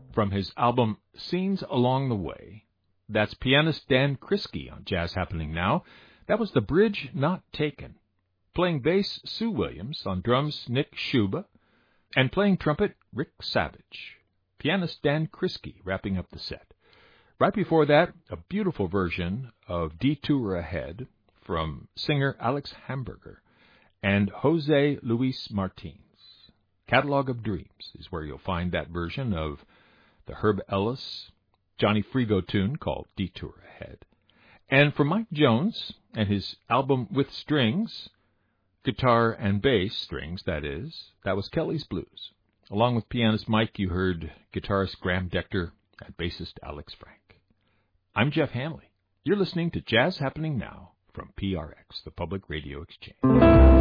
from his album Scenes Along the Way. That's pianist Dan Kriske on Jazz Happening Now. That was The Bridge Not Taken. Playing bass, Sue Williams. On drums, Nick Schuba. And playing trumpet, Rick Savage. Pianist Dan Kriske wrapping up the set. Right before that, a beautiful version of Detour Ahead from singer Alex Hamburger and Jose Luis Martins. Catalog of Dreams is where you'll find that version of the Herb Ellis, Johnny Frigo tune called Detour Ahead. And for Mike Jones and his album With Strings, guitar and bass strings, that was Kelly's Blues. Along with pianist Mike, you heard guitarist Graham Decter and bassist Alex Frank. I'm Jeff Hanley. You're listening to Jazz Happening Now from PRX, the Public Radio Exchange.